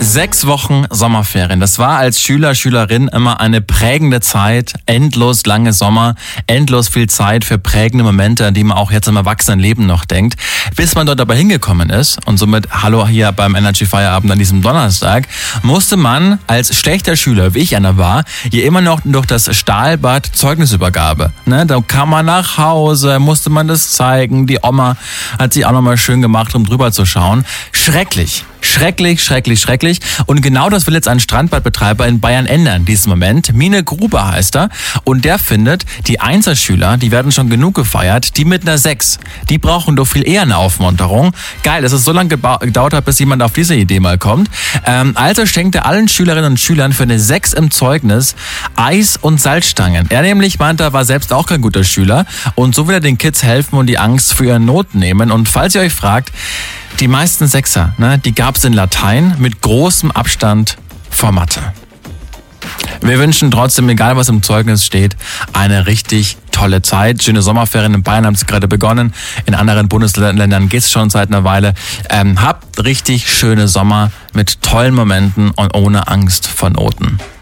6 Wochen Sommerferien. Das war als Schüler, Schülerin immer eine prägende Zeit. Endlos lange Sommer, endlos viel Zeit für prägende Momente, an die man auch jetzt im Erwachsenenleben noch denkt. Bis man dort aber hingekommen ist und somit hallo hier beim Energy Feierabend an diesem Donnerstag, musste man als schlechter Schüler, wie ich einer war, hier immer noch durch das Stahlbad Zeugnisübergabe. Ne? Da kam man nach Hause, musste man das zeigen. Die Oma hat sich auch nochmal schön gemacht, um drüber zu schauen. Schrecklich. Schrecklich, schrecklich, schrecklich. Und genau das will jetzt ein Strandbadbetreiber in Bayern ändern, diesen Moment. Mine Gruber heißt er. Und der findet, die Einserschüler, die werden schon genug gefeiert. Die mit einer 6, die brauchen doch viel eher eine Aufmunterung. Geil, dass es so lange gedauert hat, bis jemand auf diese Idee mal kommt. Also schenkt er allen Schülerinnen und Schülern für eine 6 im Zeugnis Eis und Salzstangen. Er nämlich meinte, er war selbst auch kein guter Schüler. Und so will er den Kids helfen und die Angst für ihre Noten nehmen. Und falls ihr euch fragt, die meisten Sechser, die gab es in Latein mit großem Abstand vor Mathe. Wir wünschen trotzdem, egal was im Zeugnis steht, eine richtig tolle Zeit. Schöne Sommerferien. In Bayern haben es gerade begonnen. In anderen Bundesländern geht es schon seit einer Weile. Habt richtig schöne Sommer mit tollen Momenten und ohne Angst vor Noten.